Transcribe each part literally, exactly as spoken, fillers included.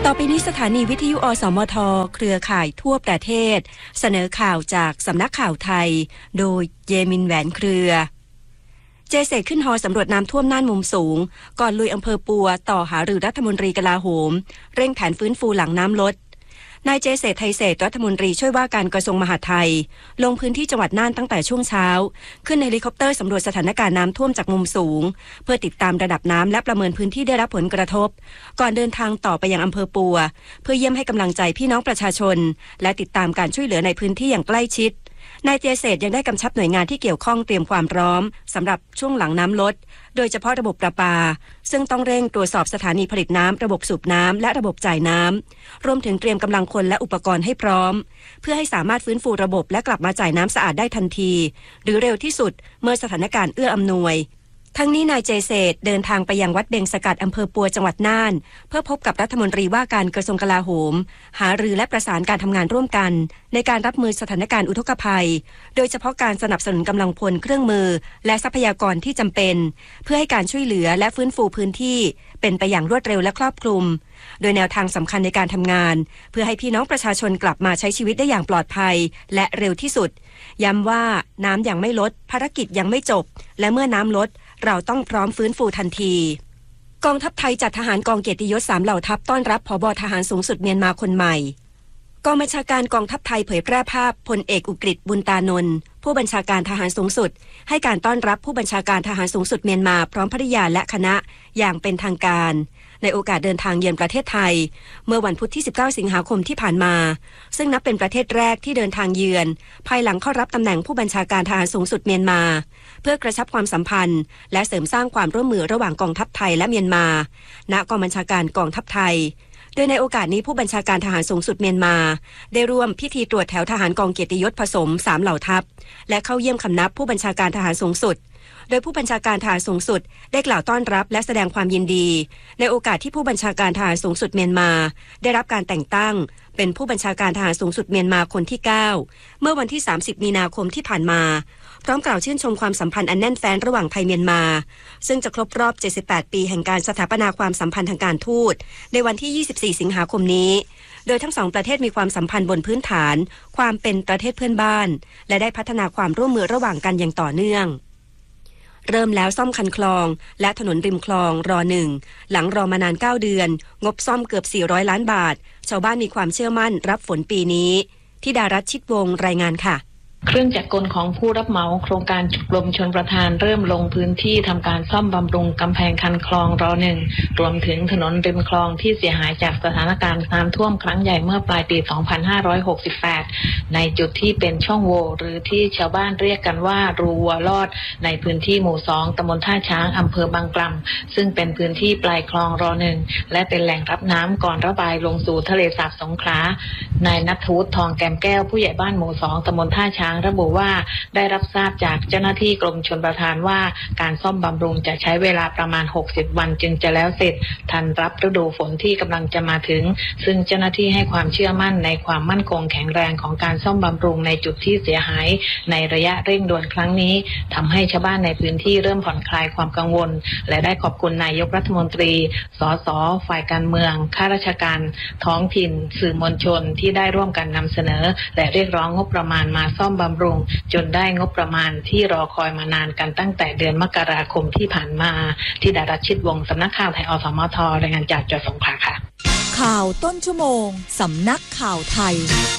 ต่อไปนี้สถานีวิทยุอสมทเครือข่ายทั่วประเทศเสนอข่าวจากสำนักข่าวไทยโดยเยมินแหวนเครือเจเสกขึ้นฮอสำรวจน้ำท่วมน่านมุมสูงก่อนลุยอำเภอปัวต่อหารือรัฐมนตรีกลาโหมเร่งแผนฟื้นฟูหลังน้ำลดนายเจเสกไทยเศรษฐ์รัฐมนตรีช่วยว่าการกระทรวงมหาดไทยลงพื้นที่จังหวัดน่านตั้งแต่ช่วงเช้าขึ้นเฮลิคอปเตอร์สำรวจสถานการณ์น้ำท่วมจากมุมสูงเพื่อติดตามระดับน้ำและประเมินพื้นที่ได้รับผลกระทบก่อนเดินทางต่อไปยังอำเภอปัวเพื่อเยี่ยมให้กำลังใจพี่น้องประชาชนและติดตามการช่วยเหลือในพื้นที่อย่างใกล้ชิดนายเจเสกยังได้กำชับหน่วยงานที่เกี่ยวข้องเตรียมความพร้อมสำหรับช่วงหลังน้ำลดโดยเฉพาะระบบประปาซึ่งต้องเร่งตรวจสอบสถานีผลิตน้ำระบบสูบน้ำและระบบจ่ายน้ำรวมถึงเตรียมกำลังคนและอุปกรณ์ให้พร้อมเพื่อให้สามารถฟื้นฟูระบบและกลับมาจ่ายน้ำสะอาดได้ทันทีหรือเร็วที่สุดเมื่อสถานการณ์เอื้ออำนวยทั้งนี้นายเจเสกเดินทางไปยังวัดเบงสกัดอำเภอปัวจังหวัดน่านเพื่อพบกับรัฐมนตรีว่าการกระทรวงกลาโหมหารือและประสานการทำงานร่วมกันในการรับมือสถานการณ์อุทกภัยโดยเฉพาะการสนับสนุนกำลังพลเครื่องมือและทรัพยากรที่จำเป็นเพื่อให้การช่วยเหลือและฟื้นฟูพื้นที่เป็นไปอย่างรวดเร็วและครอบคลุมโดยแนวทางสำคัญในการทำงานเพื่อให้พี่น้องประชาชนกลับมาใช้ชีวิตได้อย่างปลอดภัยและเร็วที่สุดย้ำว่าน้ำยังไม่ลดภารกิจยังไม่จบและเมื่อน้ำลดเราต้องพร้อมฟื้นฟูทันทีกองทัพไทยจัดทหารกองเกียรติยศสามเหล่าทัพต้อนรับผบ.ทหารสูงสุดเมียนมาคนใหม่กองบัญชาการกองทัพไทยเผยแพร่ภาพพลเอกอุกฤษบุญตานนท์ผู้บัญชาการทหารสูงสุดให้การต้อนรับผู้บัญชาการทหารสูงสุดเมียนมาพร้อมภริยาและคณะอย่างเป็นทางการในโอกาสเดินทางเยือนประเทศไทยเมื่อวันพุธที่สิบเก้าสิงหาคมที่ผ่านมาซึ่งนับเป็นประเทศแรกที่เดินทางเยือนภายหลังเข้ารับตำแหน่งผู้บัญชาการทหารสูงสุดเมียนมาเพื่อกระชับความสัมพันธ์และเสริมสร้างความร่วมมือระหว่างกองทัพไทยและเมียนมาณกองบัญชาการกองทัพไทยโดยในโอกาสนี้ผู้บัญชาการทหารสูงสุดเมียนมาได้ร่วมพิธีตรวจแถวทหารกองเกียรติยศผสมสามเหล่าทัพและเข้าเยี่ยมคำนับผู้บัญชาการทหารสูงสุดโดยผู้บัญชาการทหารสูงสุดได้กล่าวต้อนรับและแสดงความยินดีในโอกาสที่ผู้บัญชาการทหารสูงสุดเมียนมาได้รับการแต่งตั้งเป็นผู้บัญชาการทหารสูงสุดเมียนมาคนที่เก้าเมื่อวันที่สามสิบมีนาคมที่ผ่านมาพร้อมกล่าวชื่นชมความสัมพันธ์อันแน่นแฟ้นระหว่างไทยเมียนมาซึ่งจะครบรอบเจ็ดสิบแปดปีแห่งการสถาปนาความสัมพันธ์ทางการทูตในวันที่ยี่สิบสี่สิงหาคมนี้โดยทั้งสองประเทศมีความสัมพันธ์บนพื้นฐานความเป็นประเทศเพื่อนบ้านและได้พัฒนาความร่วมมือระหว่างกันอย่างต่อเนื่องเริ่มแล้วซ่อมคันคลองและถนนริมคลองรอหนึ่งหลังรอมานานเก้าเดือนงบซ่อมเกือบสี่ร้อยล้านบาทชาวบ้านมีความเชื่อมั่นรับฝนปีนี้ธิดารัตน์ชิดวงศ์รายงานค่ะเครื่องจักรกลของผู้รับเหมาโครงการกรมชลประทานเริ่มลงพื้นที่ทำการซ่อมบำรุงกำแพงคันคลองรอหนึ่งรวมถึงถนนริมคลองที่เสียหายจากสถานการณ์น้ำท่วมครั้งใหญ่เมื่อปลายปี สองพันห้าร้อยหกสิบแปด ในจุดที่เป็นช่องโหว่หรือที่ชาวบ้านเรียกกันว่ารูวัวลอดในพื้นที่หมู่สองตำบลท่าช้างอำเภอบางกล่ำซึ่งเป็นพื้นที่ปลายคลองรอหนึ่งและเป็นแหล่งรับน้ำก่อนระบายลงสู่ทะเลสาบสงขลานายณัฐวุฒิทองแก้มแก้วผู้ใหญ่บ้านหมู่สองตำบลท่าช้างระบุว่าได้รับทราบจากเจ้าหน้าที่กรมชลประทานว่าการซ่อมบำรุงจะใช้เวลาประมาณหกสิบวันจึงจะแล้วเสร็จทันรับฤดูฝนที่กำลังจะมาถึงซึ่งเจ้าหน้าที่ให้ความเชื่อมั่นในความมั่นคงแข็งแรงของการซ่อมบำรุงในจุดที่เสียหายในระยะเร่งด่วนครั้งนี้ทำให้ชาวบ้านในพื้นที่เริ่มผ่อนคลายความกังวลและได้ขอบคุณนายกรัฐมนตรีสสฝ่ายการเมืองข้าราชการท้องถิ่นสื่อมวลชนที่ได้ร่วมกันนำเสนอและเรียกร้องงบประมาณมาซ่อมบำรุงจนได้งบประมาณที่รอคอยมานานกันตั้งแต่เดือนมกราคมที่ผ่านมาที่ดารัตน์ชิดวงศ์สำนักข่าวไทยอสมทรายงานจากจังหวัดสงขลาค่ะข่าวต้นชั่วโมงสำนักข่าวไทย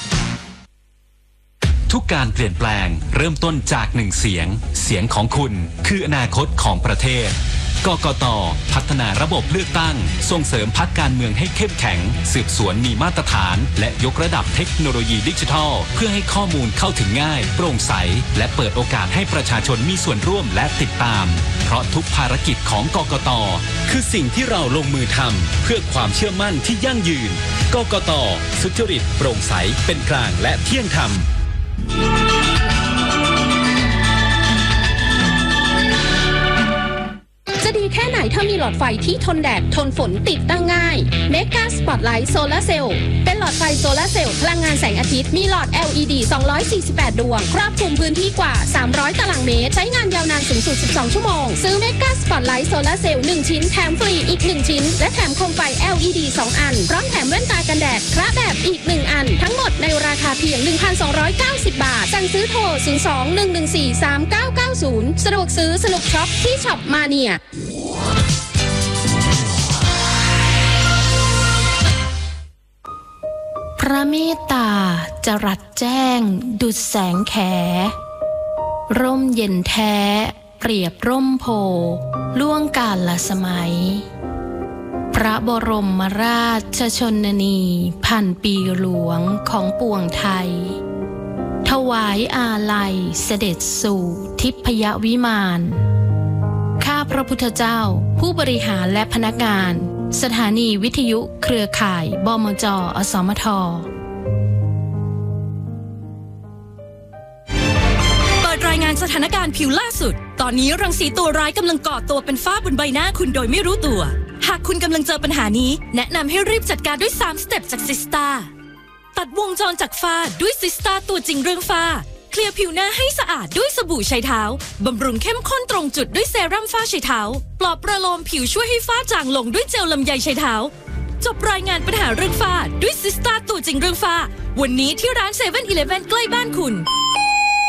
ทุกการเปลี่ยนแปลงเริ่มต้นจากหนึ่งเสียงเสียงของคุณคืออนาคตของประเทศกกต.พัฒนาระบบเลือกตั้งส่งเสริมพรรคการเมืองให้เข้มแข็งสืบสวนมีมาตรฐานและยกระดับเทคโนโลยีดิจิทัลเพื่อให้ข้อมูลเข้าถึงง่ายโปร่งใสและเปิดโอกาสให้ประชาชนมีส่วนร่วมและติดตามเพราะทุกภารกิจของกกต.คือสิ่งที่เราลงมือทำเพื่อความเชื่อมั่นที่ยั่งยืนกกต.สุจริตโปร่งใสเป็นกลางและเที่ยงธรรมจะดีแค่ไหนถ้ามีหลอดไฟที่ทนแดดทนฝนติดตั้งง่าย Mega Spotlight Solar Cell เป็นหลอดไฟโซลาร์เซลล์พลังงานแสงอาทิตย์มีหลอด แอล อี ดี สองร้อยสี่สิบแปด ดวงครอบคลุมพื้นที่กว่าสามร้อยตารางเมตรใช้งานยาวนานสูงสุดสิบสองชั่วโมงซื้อ Mega Spotlight Solar Cell หนึ่งชิ้นแถมฟรีอีกหนึ่งชิ้นและแถมโคมไฟ แอล อีอี ดี สอง อันพร้อมแถมแว่นตากันแดดพระแบบอีกหนึ่งอันทั้งหมดในราคาเพียง หนึ่งพันสองร้อยเก้าสิบ บาทสั่งซื้อโทร ศูนย์ สอง หนึ่ง หนึ่ง สี่ สาม เก้า เก้า ศูนย์ สะดวกซื้อสนุกช็อปที่ช็อปมาเนียพระเมตตาจรัสแจ้งดุจแสงแขร่มเย็นแท้เปรียบร่มโพล่วงกาลสมัยพระบรมราชชนนีพันปีหลวงของปวงไทยถวายอาลัยเสด็จสู่ทิพยวิมานข้าพระพุทธเจ้าผู้บริหารและพนักงานสถานีวิทยุเครือข่ายบมจ.อสมท. เปิดรายงานสถานการณ์ผิวล่าสุดตอนนี้รังสีตัวร้ายกำลังก่อตัวเป็นฝ้าบนใบหน้าคุณโดยไม่รู้ตัวหากคุณกำลังเจอปัญหานี้แนะนำให้รีบจัดการด้วยสามสเต็ปจากซิสตาตัดวงจรจากฝ้าด้วยซิสตาตัวจริงเรื่องฝ้าเคลียร์ผิวหน้าให้สะอาดด้วยสบู่ใช้เท้าบำรุงเข้มข้นตรงจุดด้วยเซรั่มฝ้าใช้เท้าปลอบประโลมผิวช่วยให้ฝ้าจางลงด้วยเจลลำไยใช้เท้าจบรายงานปัญหาเรื่องฝ้าด้วยซิสตาตัวจริงเรื่องฝ้าวันนี้ที่ร้านเซเว่นอีเลฟเว่นใกล้บ้านคุณ